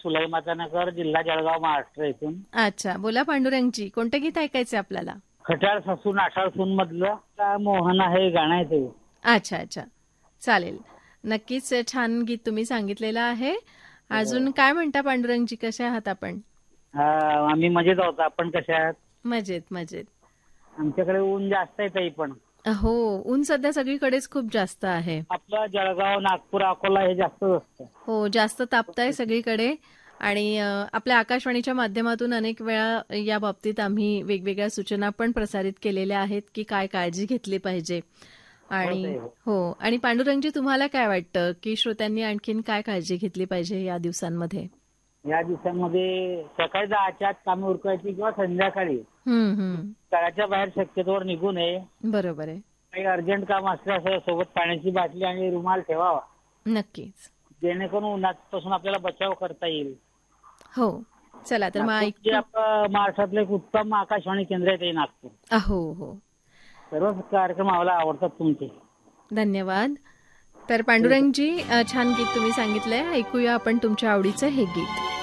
सुलाईमाता नगर, जिल्हा जळगाव, महाराष्ट्र इथून. अच्छा, बोला पांडुरंगजी, कोणतं गीत ऐकायचं आपल्याला? खट्याळ सासून आठाळ सून मधलं का मोहन आहे गाणं आहे ते. अच्छा अच्छा, चालेल. नक्कीच छान गीत तुम्ही सांगितलेलं आहे. अजून काय म्हणता पांडुरंगजी, कसे आहात आपण? आम्ही मजेत आहोत. आपण कशा आहात? मजेत मजेत. आमच्याकडे ऊन जास्त आहे ताई. पण हो, ऊन सध्या सगळीकडेच खूप जास्त आहे. आपलं जळगाव, नागपूर, अकोला हे जास्त असतं. हो, जास्त तापतंय सगळीकडे. आणि आपल्या आकाशवाणीच्या माध्यमातून अनेक वेळा या बाबतीत आम्ही वेगवेगळ्या सूचना पण प्रसारित केलेल्या आहेत की काय काळजी घेतली पाहिजे. आणि हो, आणि पांडुरंगजी, तुम्हाला काय वाटतं की श्रोत्यांनी आणखीन काय काळजी घेतली पाहिजे या दिवसांमध्ये? या दिवसांमध्ये सकाळी 10च्या आत कामे उरकायची किंवा संध्याकाळी घराच्या बाहेर शक्यतोवर निघू नये. बरोबर आहे. काही अर्जंट काम असल्यास सोबत पाण्याची बाटली आणि रुमाल ठेवावा. नक्कीच. जेणेकरून उन्हापासून आपल्याला बचाव करता येईल. हो, चला तर मग जे आपलं महाराष्ट्रातलं एक उत्तम आकाशवाणी केंद्र आहे ते नागपूर. हो हो, सर्वच कार्यक्रम आम्हाला आवडतात तुमचे. धन्यवाद. तर पांडुरंगजी, छान गीत तुम्ही सांगितलंय. ऐकूया आपण तुमच्या आवडीचं हे गीत.